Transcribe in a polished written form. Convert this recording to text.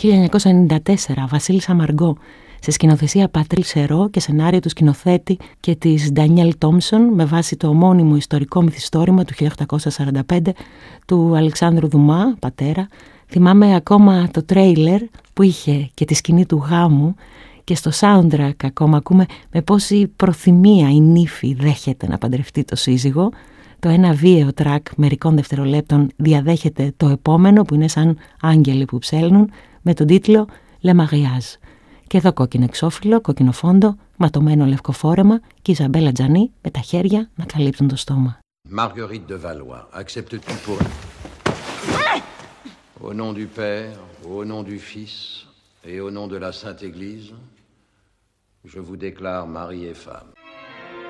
1994, Βασίλισσα Σαμαργκό, σε σκηνοθεσία Πατρίλ Σερό και σενάριο του σκηνοθέτη και της Ντανιέλ Τόμσον, με βάση το ομώνυμο ιστορικό μυθιστόρημα του 1845 του Αλεξάνδρου Δουμά, πατέρα. Θυμάμαι ακόμα το τρέιλερ που είχε και τη σκηνή του γάμου, και στο soundtrack ακόμα ακούμε με πόση προθυμία η νύφη δέχεται να παντρευτεί το σύζυγο. Το ένα βίαιο track μερικών δευτερολέπτων διαδέχεται το επόμενο, που είναι σαν άγγελοι που ψέλνουν, με τον τίτλο Le Mariage. Και εδώ κόκκινο εξώφυλλο, κόκκινο φόντο, ματωμένο λευκό φόρεμα και η Ιζαμπέλα Τζανί με τα χέρια να καλύπτουν το στόμα. Marguerite de Valois, acceptes-tu pour... Au nom du Père, au nom du Fils et au nom de la Sainte Église, je vous déclare mari et femme.